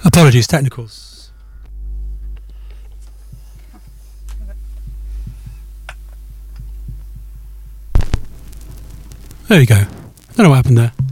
Apologies, technicals. There you go. I don't know what happened there.